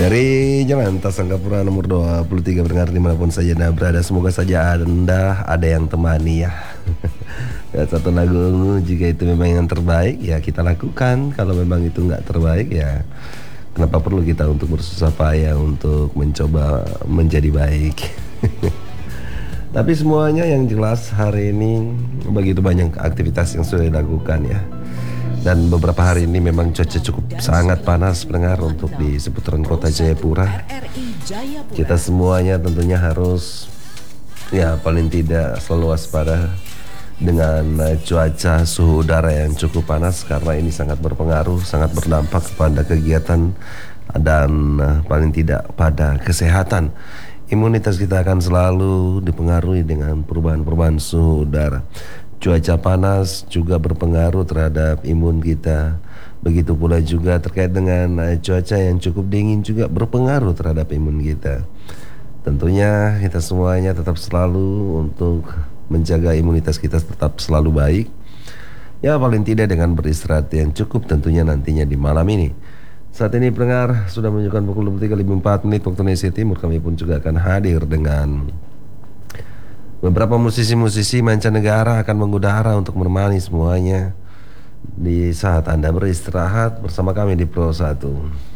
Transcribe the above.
Dari Jalan Tasangkapura nomor 23 pendengar dimanapun saja Anda berada, semoga saja Anda ada yang temani ya. Ya, satu lagu ungu, jika itu memang yang terbaik ya kita lakukan. Kalau memang itu nggak terbaik ya kenapa perlu kita untuk bersusah payah untuk mencoba menjadi baik. Tapi semuanya yang jelas hari ini begitu banyak aktivitas yang sudah dilakukan ya. Dan beberapa hari ini memang cuaca cukup sangat panas pendengar untuk di seputaran kota Jayapura. Kita semuanya tentunya harus ya paling tidak selalu waspada dengan cuaca suhu udara yang cukup panas, karena ini sangat berpengaruh, sangat berdampak kepada kegiatan dan paling tidak pada kesehatan. Imunitas kita akan selalu dipengaruhi dengan perubahan-perubahan suhu udara. Cuaca panas juga berpengaruh terhadap imun kita. Begitu pula juga terkait dengan cuaca yang cukup dingin juga berpengaruh terhadap imun kita. Tentunya kita semuanya tetap selalu untuk menjaga imunitas kita tetap selalu baik. Ya paling tidak dengan beristirahat yang cukup tentunya nantinya di malam ini. Saat ini pendengar sudah menunjukkan pukul 23.04 waktu Indonesia Timur. Kami pun juga akan hadir dengan beberapa musisi-musisi mancanegara akan mengudara untuk menemani semuanya di saat Anda beristirahat bersama kami di Pro 1.